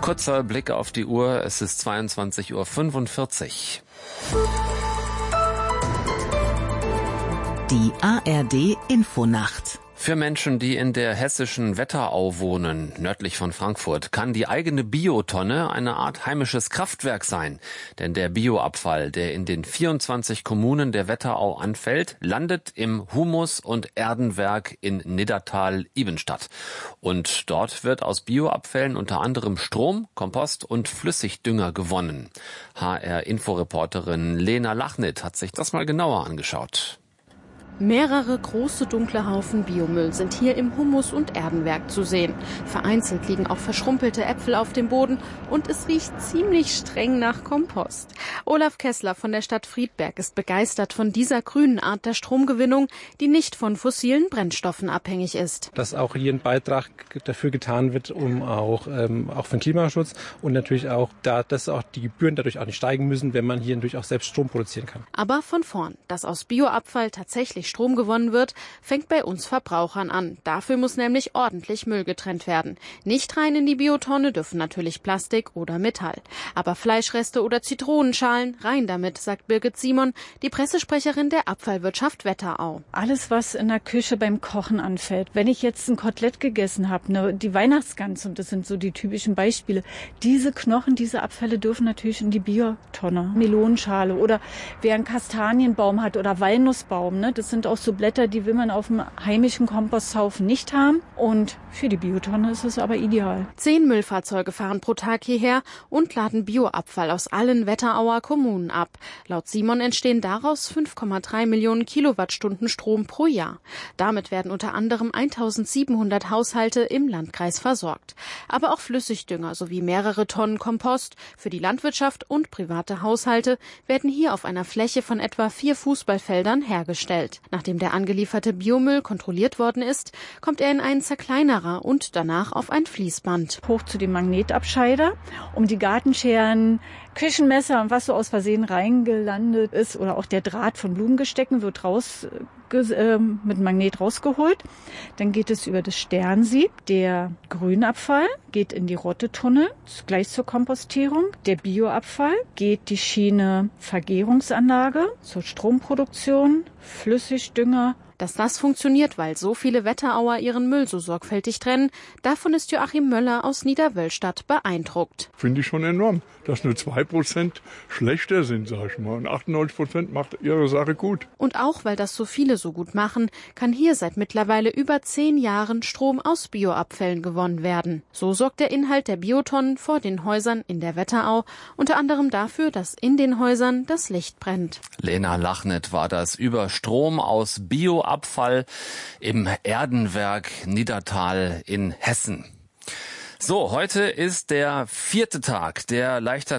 Kurzer Blick auf die Uhr, es ist 22:45 Uhr. Die ARD Infonacht. Für Menschen, die in der hessischen Wetterau wohnen, nördlich von Frankfurt, kann die eigene Biotonne eine Art heimisches Kraftwerk sein. Denn der Bioabfall, der in den 24 Kommunen der Wetterau anfällt, landet im Humus- und Erdenwerk in Niddertal-Ibenstadt. Und dort wird aus Bioabfällen unter anderem Strom, Kompost und Flüssigdünger gewonnen. HR-Inforeporterin Lena Lachnit hat sich das mal genauer angeschaut. Mehrere große dunkle Haufen Biomüll sind hier im Humus- und Erdenwerk zu sehen. Vereinzelt liegen auch verschrumpelte Äpfel auf dem Boden und es riecht ziemlich streng nach Kompost. Olaf Kessler von der Stadt Friedberg ist begeistert von dieser grünen Art der Stromgewinnung, die nicht von fossilen Brennstoffen abhängig ist. Dass auch hier ein Beitrag dafür getan wird, um auch für den Klimaschutz und natürlich auch, dass auch die Gebühren dadurch auch nicht steigen müssen, wenn man hier natürlich auch selbst Strom produzieren kann. Aber von vorn, dass aus Bioabfall tatsächlich Strom gewonnen wird, fängt bei uns Verbrauchern an. Dafür muss nämlich ordentlich Müll getrennt werden. Nicht rein in die Biotonne dürfen natürlich Plastik oder Metall. Aber Fleischreste oder Zitronenschalen, rein damit, sagt Birgit Simon, die Pressesprecherin der Abfallwirtschaft Wetterau. Alles, was in der Küche beim Kochen anfällt. Wenn ich jetzt ein Kotelett gegessen habe, die Weihnachtsgans, und das sind so die typischen Beispiele, diese Knochen, diese Abfälle dürfen natürlich in die Biotonne. Melonenschale oder wer einen Kastanienbaum hat oder Walnussbaum, das sind auch so Blätter, die will man auf dem heimischen Komposthaufen nicht haben. Und für die Biotonne ist es aber ideal. 10 Müllfahrzeuge fahren pro Tag hierher und laden Bioabfall aus allen Wetterauer Kommunen ab. Laut Simon entstehen daraus 5,3 Millionen Kilowattstunden Strom pro Jahr. Damit werden unter anderem 1700 Haushalte im Landkreis versorgt. Aber auch Flüssigdünger sowie mehrere Tonnen Kompost für die Landwirtschaft und private Haushalte werden hier auf einer Fläche von etwa 4 Fußballfeldern hergestellt. Nachdem der angelieferte Biomüll kontrolliert worden ist, kommt er in einen Zerkleinerer und danach auf ein Fließband. Hoch zu dem Magnetabscheider, um die Gartenscheren, Küchenmesser und was so aus Versehen reingelandet ist oder auch der Draht von Blumengestecken wird mit Magnet rausgeholt. Dann geht es über das Sternsieb. Der Grünabfall geht in die Rottetunnel, gleich zur Kompostierung. Der Bioabfall geht die Schiene Vergärungsanlage zur Stromproduktion, Flüssigdünger. Dass das funktioniert, weil so viele Wetterauer ihren Müll so sorgfältig trennen, davon ist Joachim Möller aus Niederwöllstadt beeindruckt. Finde ich schon enorm, dass nur 2% schlechter sind, sag ich mal. Und 98% macht ihre Sache gut. Und auch, weil das so viele so gut machen, kann hier seit mittlerweile über 10 Jahren Strom aus Bioabfällen gewonnen werden. So sorgt der Inhalt der Biotonnen vor den Häusern in der Wetterau unter anderem dafür, dass in den Häusern das Licht brennt. Lena Lachnit war das über Strom aus Bioabfall im Erdenwerk Niddertal in Hessen. So, heute ist der 4. Tag der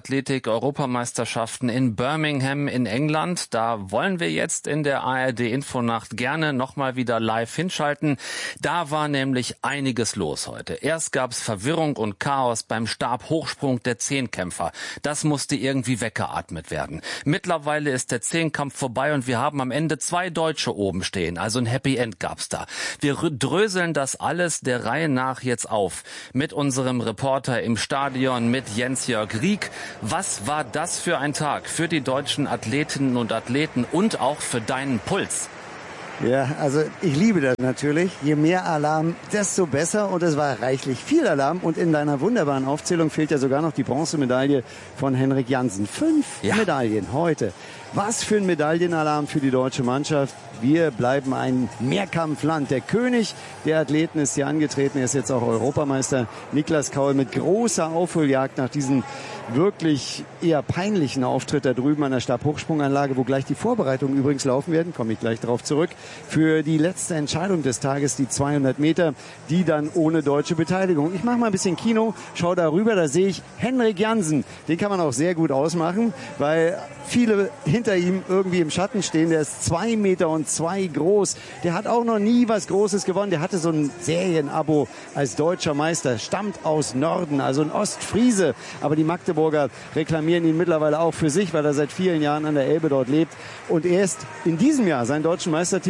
Leichtathletik-Europameisterschaften in Birmingham in England. Da wollen wir jetzt in der ARD-Infonacht gerne nochmal wieder live hinschalten. Da war nämlich einiges los heute. Erst gab's Verwirrung und Chaos beim Stabhochsprung der Zehnkämpfer. Das musste irgendwie weggeatmet werden. Mittlerweile ist der Zehnkampf vorbei und wir haben am Ende 2 Deutsche oben stehen. Also ein Happy End gab's da. Wir dröseln das alles der Reihe nach jetzt auf mit unserem Reporter im Stadion, mit Jens-Jörg Rieck. Was war das für ein Tag für die deutschen Athletinnen und Athleten und auch für deinen Puls? Ja, also ich liebe das natürlich. Je mehr Alarm, desto besser. Und es war reichlich viel Alarm. Und in deiner wunderbaren Aufzählung fehlt ja sogar noch die Bronzemedaille von Henrik Jansen. 5 Medaillen heute. Was für ein Medaillenalarm für die deutsche Mannschaft. Wir bleiben ein Mehrkampfland. Der König der Athleten ist hier angetreten. Er ist jetzt auch Europameister. Niklas Kaul mit großer Aufholjagd nach diesem wirklich eher peinlichen Auftritt da drüben an der Stabhochsprunganlage, wo gleich die Vorbereitungen übrigens laufen werden. Komme ich gleich darauf zurück. Für die letzte Entscheidung des Tages, die 200 Meter, die dann ohne deutsche Beteiligung. Ich mache mal ein bisschen Kino, schau da rüber, da sehe ich Henrik Jansen. Den kann man auch sehr gut ausmachen, weil viele hinter ihm irgendwie im Schatten stehen. Der ist 2,2 Meter groß. Der hat auch noch nie was Großes gewonnen. Der hatte so ein Serienabo als deutscher Meister. Stammt aus Norden, also ein Ostfriese. Aber die Magdeburger reklamieren ihn mittlerweile auch für sich, weil er seit vielen Jahren an der Elbe dort lebt. Und erst in diesem Jahr seinen deutschen Meistertitel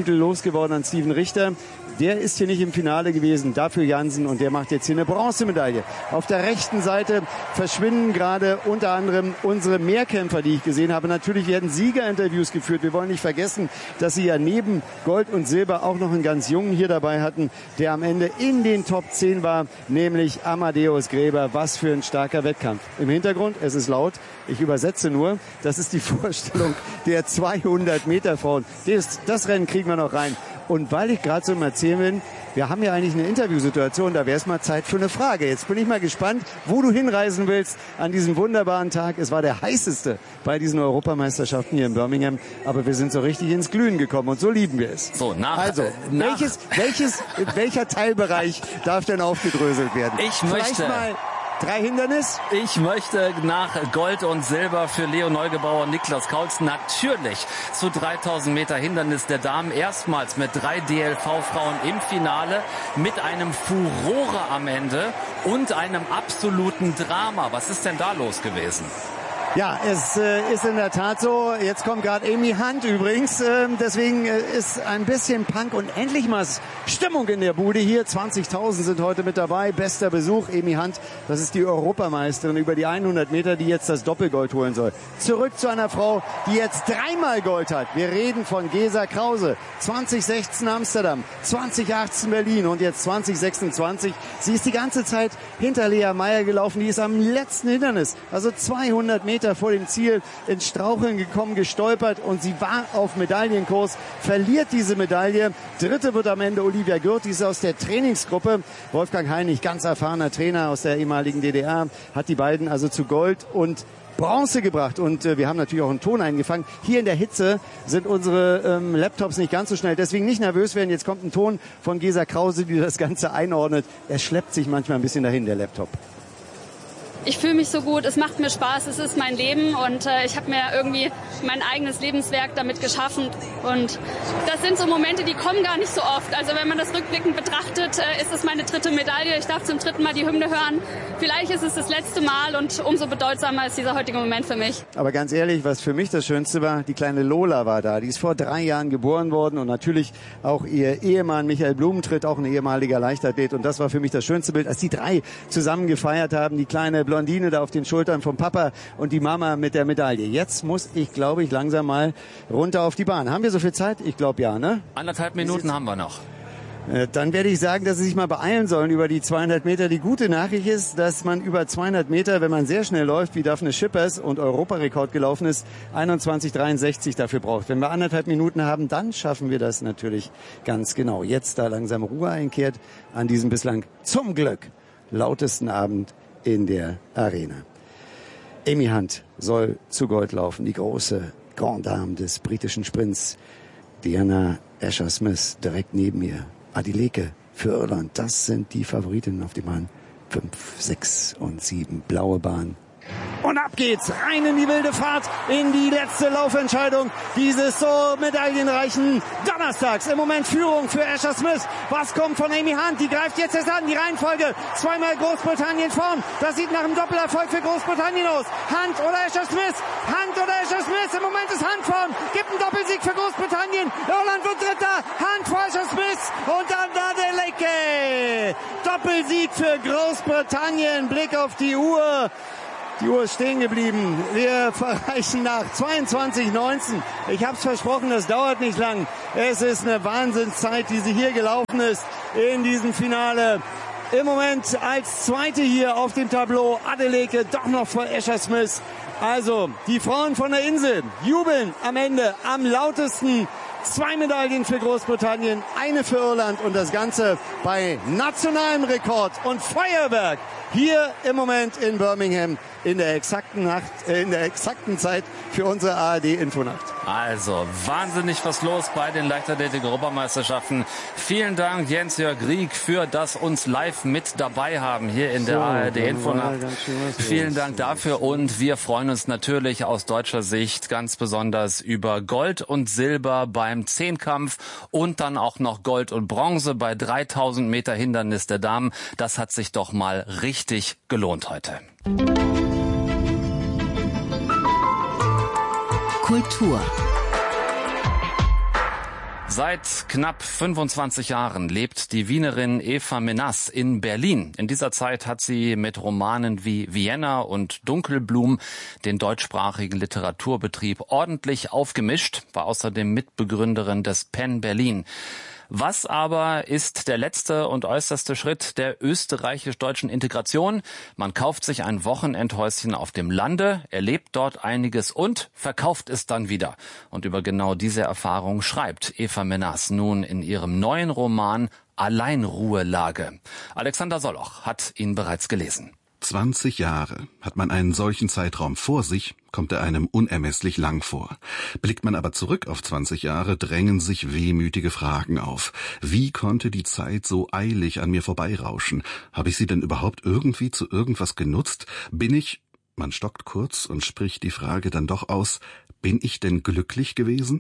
Titel losgeworden an Steven Richter. Der ist hier nicht im Finale gewesen, dafür Jansen, und der macht jetzt hier eine Bronzemedaille. Auf der rechten Seite verschwinden gerade unter anderem unsere Mehrkämpfer, die ich gesehen habe. Natürlich werden Siegerinterviews geführt. Wir wollen nicht vergessen, dass sie ja neben Gold und Silber auch noch einen ganz Jungen hier dabei hatten, der am Ende in den Top 10 war, nämlich Amadeus Gräber. Was für ein starker Wettkampf. Im Hintergrund, es ist laut, ich übersetze nur, das ist die Vorstellung der 200 Meter Frauen. Das Rennen kriegen wir noch rein. Und weil ich gerade so im Erzählen bin, wir haben ja eigentlich eine Interviewsituation, da wäre es mal Zeit für eine Frage. Jetzt bin ich mal gespannt, wo du hinreisen willst an diesem wunderbaren Tag. Es war der heißeste bei diesen Europameisterschaften hier in Birmingham, aber wir sind so richtig ins Glühen gekommen und so lieben wir es. So, welcher Teilbereich darf denn aufgedröselt werden? Ich möchte... Vielleicht mal 3 Hindernis? Ich möchte nach Gold und Silber für Leo Neugebauer und Niklas Kaulz natürlich zu 3000 Meter Hindernis der Damen erstmals mit 3 DLV-Frauen im Finale mit einem Furore am Ende und einem absoluten Drama. Was ist denn da los gewesen? Ja, es ist in der Tat so. Jetzt kommt gerade Amy Hunt übrigens. Deswegen ist ein bisschen Punk und endlich mal Stimmung in der Bude hier. 20.000 sind heute mit dabei. Bester Besuch. Amy Hunt, das ist die Europameisterin über die 100 Meter, die jetzt das Doppelgold holen soll. Zurück zu einer Frau, die jetzt 3-mal Gold hat. Wir reden von Gesa Krause. 2016 Amsterdam, 2018 Berlin und jetzt 2026. Sie ist die ganze Zeit hinter Lea Meyer gelaufen. Die ist am letzten Hindernis, also 200 Meter vor dem Ziel, ins Straucheln gekommen, gestolpert, und sie war auf Medaillenkurs, verliert diese Medaille. Dritte wird am Ende Olivia Gürt, die ist aus der Trainingsgruppe. Wolfgang Heinig, ganz erfahrener Trainer aus der ehemaligen DDR, hat die beiden also zu Gold und Bronze gebracht, und wir haben natürlich auch einen Ton eingefangen. Hier in der Hitze sind unsere Laptops nicht ganz so schnell, deswegen nicht nervös werden. Jetzt kommt ein Ton von Gesa Krause, die das Ganze einordnet. Er schleppt sich manchmal ein bisschen dahin, der Laptop. Ich fühle mich so gut, es macht mir Spaß, es ist mein Leben, und ich habe mir irgendwie mein eigenes Lebenswerk damit geschaffen, und das sind so Momente, die kommen gar nicht so oft. Also wenn man das rückblickend betrachtet, ist es meine 3. Medaille. Ich darf zum 3. Mal die Hymne hören. Vielleicht ist es das letzte Mal, und umso bedeutsamer ist dieser heutige Moment für mich. Aber ganz ehrlich, was für mich das Schönste war, die kleine Lola war da. Die ist vor 3 Jahren geboren worden, und natürlich auch ihr Ehemann Michael Blumentritt, auch ein ehemaliger Leichtathlet. Und das war für mich das schönste Bild, als die 3 zusammen gefeiert haben. Die kleine Blondine da auf den Schultern vom Papa und die Mama mit der Medaille. Jetzt muss ich, glaube ich, langsam mal runter auf die Bahn. Haben wir so viel Zeit? Ich glaube ja, ne? 1,5 Minuten haben wir noch. Dann werde ich sagen, dass Sie sich mal beeilen sollen über die 200 Meter. Die gute Nachricht ist, dass man über 200 Meter, wenn man sehr schnell läuft, wie Daphne Schippers und Europarekord gelaufen ist, 21,63 dafür braucht. Wenn wir 1,5 Minuten haben, dann schaffen wir das natürlich ganz genau. Jetzt da langsam Ruhe einkehrt an diesem bislang zum Glück lautesten Abend in der Arena. Amy Hunt soll zu Gold laufen, die große Grande Dame des britischen Sprints. Diana Escher-Smith direkt neben ihr. Adeleke für Irland, das sind die Favoritinnen auf die Bahn. 5, 6 und 7, blaue Bahn. Und ab geht's, rein in die wilde Fahrt, in die letzte Laufentscheidung dieses so medaillenreichen Donnerstags. Im Moment Führung für Escher-Smith. Was kommt von Amy Hunt? Die greift jetzt erst an, die Reihenfolge. 2-mal Großbritannien vorn. Das sieht nach einem Doppelerfolg für Großbritannien aus. Hunt oder Escher-Smith? Hunt oder Escher-Smith? Im Moment ist Hunt vorn. Gibt einen Doppelsieg für Großbritannien. Irland wird Dritter. Hunt vor Escher-Smith. Und dann Adeleke. Doppelsieg für Großbritannien. Blick auf die Uhr. Die Uhr ist stehen geblieben. Wir verreichen nach 22,19. Ich habe es versprochen, das dauert nicht lang. Es ist eine Wahnsinnszeit, die sie hier gelaufen ist in diesem Finale. Im Moment als Zweite hier auf dem Tableau Adeleke, doch noch vor Escher-Smith. Also die Frauen von der Insel jubeln am Ende am lautesten. 2 Medaillen für Großbritannien, eine für Irland, und das Ganze bei nationalem Rekord und Feuerwerk hier im Moment in Birmingham in der exakten Zeit für unsere ARD-Infonacht. Also wahnsinnig was los bei den Leichtathletik-Europameisterschaften. Vielen Dank, Jens-Jörg Rieck, für das uns live mit dabei haben hier in der ARD-Infonacht. Vielen Dank dafür, und wir freuen uns natürlich aus deutscher Sicht ganz besonders über Gold und Silber beim Zehnkampf und dann auch noch Gold und Bronze bei 3000 Meter Hindernis der Damen. Das hat sich doch mal richtig gelohnt heute. Kultur. Seit knapp 25 Jahren lebt die Wienerin Eva Menas in Berlin. In dieser Zeit hat sie mit Romanen wie Vienna und Dunkelblum den deutschsprachigen Literaturbetrieb ordentlich aufgemischt, war außerdem Mitbegründerin des PEN Berlin. Was aber ist der letzte und äußerste Schritt der österreichisch-deutschen Integration? Man kauft sich ein Wochenendhäuschen auf dem Lande, erlebt dort einiges und verkauft es dann wieder. Und über genau diese Erfahrung schreibt Eva Menas nun in ihrem neuen Roman Alleinruhelage. Alexander Soloch hat ihn bereits gelesen. 20 Jahre. Hat man einen solchen Zeitraum vor sich, kommt er einem unermesslich lang vor. Blickt man aber zurück auf 20 Jahre, drängen sich wehmütige Fragen auf. Wie konnte die Zeit so eilig an mir vorbeirauschen? Habe ich sie denn überhaupt irgendwie zu irgendwas genutzt? Man stockt kurz und spricht die Frage dann doch aus, bin ich denn glücklich gewesen?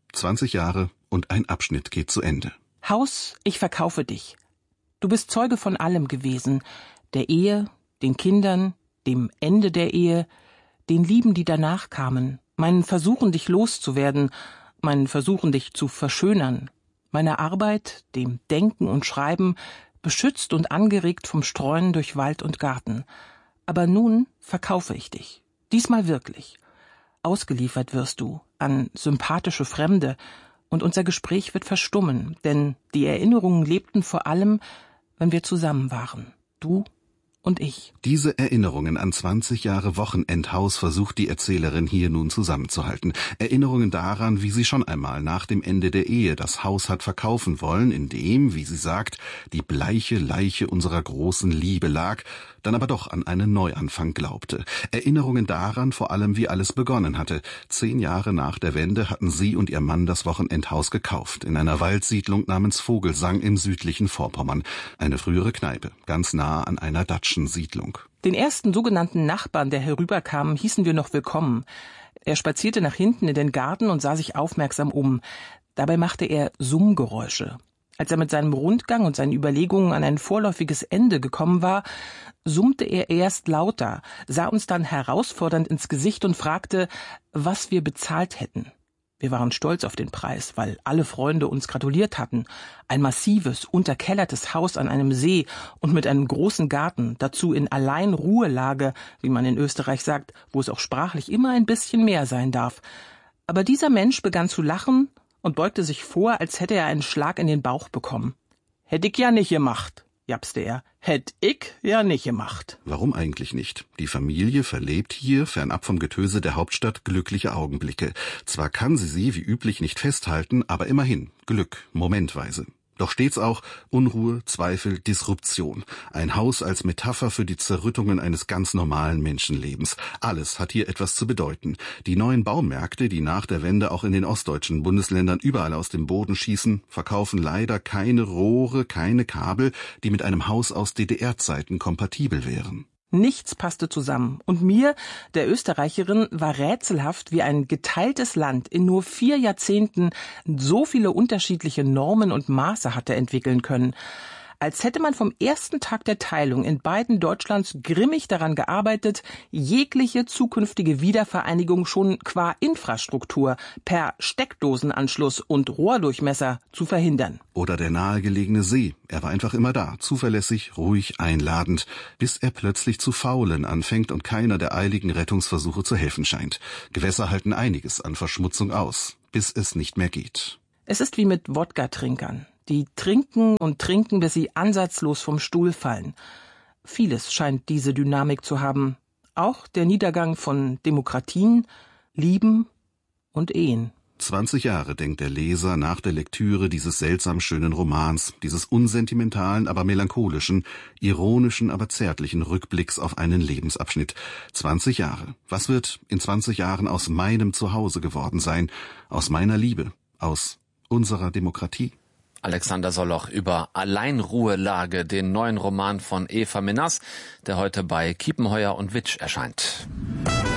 20 Jahre und ein Abschnitt geht zu Ende. Haus, ich verkaufe dich. Du bist Zeuge von allem gewesen. Der Ehe, den Kindern, dem Ende der Ehe, den Lieben, die danach kamen, meinen Versuchen, dich loszuwerden, meinen Versuchen, dich zu verschönern, meiner Arbeit, dem Denken und Schreiben, beschützt und angeregt vom Streuen durch Wald und Garten. Aber nun verkaufe ich dich. Diesmal wirklich. Ausgeliefert wirst du an sympathische Fremde, und unser Gespräch wird verstummen, denn die Erinnerungen lebten vor allem, wenn wir zusammen waren. Du und ich. Diese Erinnerungen an 20 Jahre Wochenendhaus versucht die Erzählerin hier nun zusammenzuhalten. Erinnerungen daran, wie sie schon einmal nach dem Ende der Ehe das Haus hat verkaufen wollen, in dem, wie sie sagt, die bleiche Leiche unserer großen Liebe lag, dann aber doch an einen Neuanfang glaubte. Erinnerungen daran vor allem, wie alles begonnen hatte. 10 Jahre nach der Wende hatten sie und ihr Mann das Wochenendhaus gekauft, in einer Waldsiedlung namens Vogelsang im südlichen Vorpommern. Eine frühere Kneipe, ganz nah an einer Datschensiedlung. Den ersten sogenannten Nachbarn, der herüberkam, hießen wir noch willkommen. Er spazierte nach hinten in den Garten und sah sich aufmerksam um. Dabei machte er Summgeräusche. Als er mit seinem Rundgang und seinen Überlegungen an ein vorläufiges Ende gekommen war, summte er erst lauter, sah uns dann herausfordernd ins Gesicht und fragte, was wir bezahlt hätten. Wir waren stolz auf den Preis, weil alle Freunde uns gratuliert hatten. Ein massives, unterkellertes Haus an einem See und mit einem großen Garten, dazu in Alleinruhelage, wie man in Österreich sagt, wo es auch sprachlich immer ein bisschen mehr sein darf. Aber dieser Mensch begann zu lachen und beugte sich vor, als hätte er einen Schlag in den Bauch bekommen. »Hätt ich ja nicht gemacht«, japste er. »Hätt ich ja nicht gemacht.« Warum eigentlich nicht? Die Familie verlebt hier, fernab vom Getöse der Hauptstadt, glückliche Augenblicke. Zwar kann sie wie üblich nicht festhalten, aber immerhin Glück, momentweise. Doch stets auch Unruhe, Zweifel, Disruption. Ein Haus als Metapher für die Zerrüttungen eines ganz normalen Menschenlebens. Alles hat hier etwas zu bedeuten. Die neuen Baumärkte, die nach der Wende auch in den ostdeutschen Bundesländern überall aus dem Boden schießen, verkaufen leider keine Rohre, keine Kabel, die mit einem Haus aus DDR-Zeiten kompatibel wären. Nichts passte zusammen. Und mir, der Österreicherin, war rätselhaft, wie ein geteiltes Land in nur 4 Jahrzehnten so viele unterschiedliche Normen und Maße hatte entwickeln können. Als hätte man vom ersten Tag der Teilung in beiden Deutschlands grimmig daran gearbeitet, jegliche zukünftige Wiedervereinigung schon qua Infrastruktur per Steckdosenanschluss und Rohrdurchmesser zu verhindern. Oder der nahegelegene See. Er war einfach immer da, zuverlässig, ruhig, einladend, bis er plötzlich zu faulen anfängt und keiner der eiligen Rettungsversuche zu helfen scheint. Gewässer halten einiges an Verschmutzung aus, bis es nicht mehr geht. Es ist wie mit Wodka-Trinkern. Die trinken und trinken, bis sie ansatzlos vom Stuhl fallen. Vieles scheint diese Dynamik zu haben. Auch der Niedergang von Demokratien, Lieben und Ehen. 20 Jahre denkt der Leser nach der Lektüre dieses seltsam schönen Romans, dieses unsentimentalen, aber melancholischen, ironischen, aber zärtlichen Rückblicks auf einen Lebensabschnitt. 20 Jahre. Was wird in 20 Jahren aus meinem Zuhause geworden sein? Aus meiner Liebe? Aus unserer Demokratie? Alexander Soloch über Alleinruhelage, den neuen Roman von Eva Menas, der heute bei Kiepenheuer und Witsch erscheint.